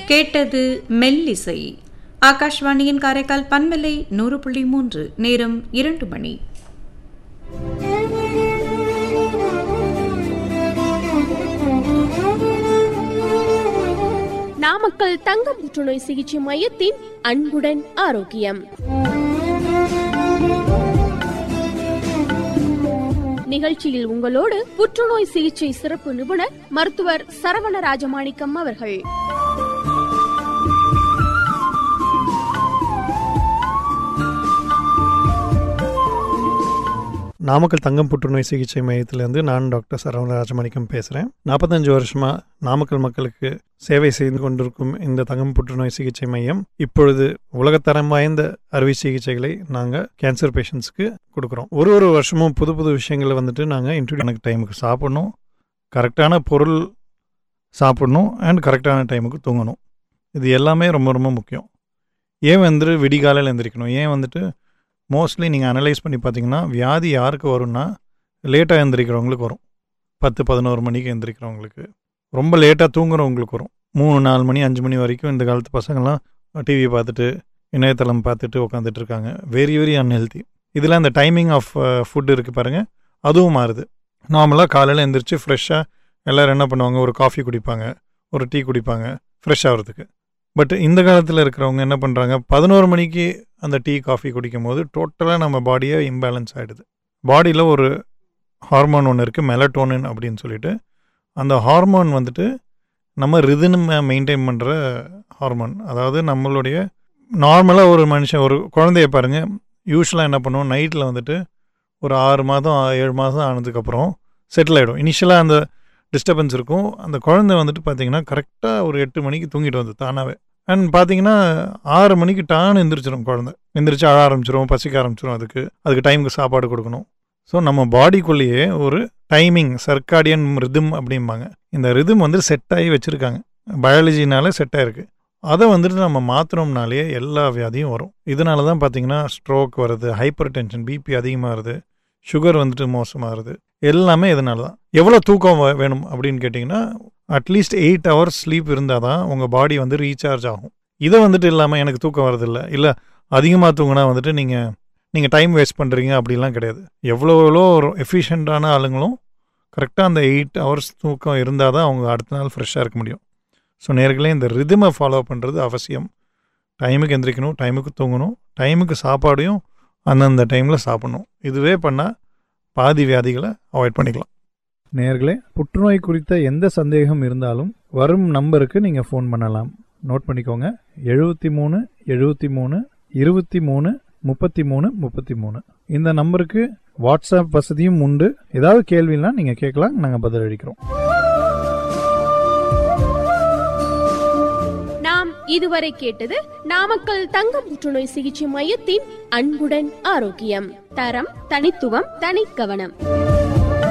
கேட்டது மெல்லிசை. ஆகாஷ்வாணியின் காரைக்கால் பன்மலை 100.3. நேரம் 2 மணி. நாமக்கல் தங்க புற்றுநோய் சிகிச்சை மையத்தின் அன்புடன் ஆரோக்கியம் நிகழ்ச்சியில் உங்களோடு புற்றுநோய் சிகிச்சை சிறப்பு நிபுணர் மருத்துவர் சரவண ராஜமாணிக்கம் அவர்கள். நாமக்கல் தங்கம் புற்றுநோய் சிகிச்சை மையத்திலேருந்து நான் டாக்டர் சரவண ராஜமாணிக்கம் பேசுகிறேன். 45 வருஷமாக நாமக்கல் மக்களுக்கு சேவை செய்து கொண்டிருக்கும் இந்த தங்கம் புற்றுநோய் சிகிச்சை மையம் இப்பொழுது உலகத்தரம் வாய்ந்த அறுவை சிகிச்சைகளை நாங்கள் கேன்சர் பேஷண்ட்ஸ்க்கு கொடுக்குறோம். ஒரு வருஷமும் புது புது விஷயங்களை வந்துட்டு நாங்கள் இன்ட்ரடியூஸ் டைமுக்கு சாப்பிடணும், கரெக்டான பொருள் சாப்பிடணும், அண்ட் கரெக்டான டைமுக்கு தூங்கணும். இது எல்லாமே ரொம்ப ரொம்ப முக்கியம். ஏன் வந்துட்டு விடிகாலையில் எழுந்திரிக்கணும்? ஏன் வந்துட்டு மோஸ்ட்லி நீங்கள் அனலைஸ் பண்ணி பார்த்தீங்கன்னா வியாதி யாருக்கு வரும்னா லேட்டாக எழுந்திரிக்கிறவங்களுக்கு வரும். 10-11 மணிக்கு எழுந்திரிக்கிறவங்களுக்கு, ரொம்ப லேட்டாக தூங்குறவங்களுக்கு வரும். 3-4 மணி 5 மணி வரைக்கும் இந்த காலத்து பசங்கள்லாம் டிவி பார்த்துட்டு இணையதளம் பார்த்துட்டு உட்காந்துட்டு இருக்காங்க. Very very unhealthy. இதில் அந்த டைமிங் ஆஃப் ஃபுட் இருக்குது பாருங்கள், அதுவும் மாறுது. நார்மலாக காலையில் எழுந்திரிச்சு ஃப்ரெஷ்ஷாக எல்லோரும் என்ன பண்ணுவாங்க, ஒரு காஃபி குடிப்பாங்க, ஒரு டீ குடிப்பாங்க ஃப்ரெஷ் ஆகிறதுக்கு. பட் இந்த காலத்தில் இருக்கிறவங்க என்ன பண்ணுறாங்க, 11 மணிக்கு அந்த டீ காஃபி குடிக்கும் போது டோட்டலாக நம்ம பாடியை இம்பேலன்ஸ் ஆகிடுது. பாடியில் ஒரு ஹார்மோன் ஒன்று இருக்குது, மெலட்டோனின் அப்படின்னு சொல்லிட்டு. அந்த ஹார்மோன் வந்துட்டு நம்ம ரிதமை மெயின்டைன் பண்ணுற ஹார்மோன். அதாவது நம்மளுடைய நார்மலாக ஒரு மனுஷன், ஒரு குழந்தைய பாருங்கள், யூஸ்வலாக என்ன பண்ணுவோம், நைட்டில் வந்துட்டு ஒரு 6 மாதம் 7 மாதம் ஆனதுக்கப்புறம் செட்டில் ஆகிடும். இனிஷியலாக அந்த டிஸ்டர்பன்ஸ் இருக்கும். அந்த குழந்தை வந்துட்டு பார்த்திங்கன்னா கரெக்டாக ஒரு 8 மணிக்கு தூங்கிட்டு வந்து தானாகவே. அண்ட் பார்த்தீங்கன்னா 6 மணிக்கு டான்னு எந்திரிச்சிடும் குழந்தை. எந்திரிச்சு அழ ஆரம்பிச்சிடும், பசிக்க ஆரம்பிச்சிடும். அதுக்கு டைமுக்கு சாப்பாடு கொடுக்கணும். ஸோ நம்ம பாடிக்குள்ளேயே ஒரு டைமிங், சர்க்காடியன் ரிதம் அப்படிம்பாங்க. இந்த ரிதம் வந்து செட் ஆகி வச்சுருக்காங்க, பயாலஜினால செட் ஆகிருக்கு. அதை வந்துட்டு நம்ம மாற்றினோம்னாலே எல்லா வியாதியும் வரும். இதனால தான் பார்த்தீங்கன்னா ஸ்ட்ரோக் வருது, ஹைப்பர் டென்ஷன், பிபி அதிகமாகுது, சுகர் வந்துட்டு மோசமாகுது. எல்லாமே இதனால தான். எவ்வளோ தூக்கம் வேணும் அப்படின்னு கேட்டிங்கன்னா அட்லீஸ்ட் 8 hours ஸ்லீப் இருந்தால் தான் உங்கள் பாடி வந்து ரீசார்ஜ் ஆகும். இதை வந்துட்டு இல்லாமல் எனக்கு தூக்கம் வரதில்லை, இல்லை அதிகமாக தூங்கினா வந்துட்டு நீங்கள் டைம் வேஸ்ட் பண்ணுறீங்க அப்படிலாம் கிடையாது. எவ்வளோ ஒரு எஃபிஷியண்ட்டான ஆளுங்களும் கரெக்டாக அந்த 8 hours தூக்கம் இருந்தால் தான் அவங்க அடுத்த நாள் ஃப்ரெஷ்ஷாக இருக்க முடியும். ஸோ நேர்களே இந்த ரிதமை ஃபாலோ பண்ணுறது அவசியம். டைமுக்கு எந்திரிக்கணும், டைமுக்கு தூங்கணும், டைமுக்கு சாப்பாடையும் அந்தந்த டைமில் சாப்பிடணும். இதுவே பண்ணால் பாதி வியாதிகளை அவாய்ட் பண்ணிக்கலாம். நேயர்களே, புற்றுநோய் குறித்த எந்த சந்தேகம் இருந்தாலும் வரும் நம்பருக்கு நீங்கள் ஃபோன் பண்ணலாம். நோட் பண்ணிக்கோங்க, 73 73 23 33 33. இந்த நம்பருக்கு வாட்ஸ்அப் வசதியும் உண்டு. ஏதாவது கேள்வினா நீங்கள் கேட்கலாம், நாங்கள் பதிலளிக்கிறோம். நாம் இதுவரை கேட்டது நாமக்கல் தங்க புற்றுநோய் சிகிச்சை மையத்தின் அன்புடன் ஆரோக்கியம். தரம், தனித்துவம், தனி கவனம்.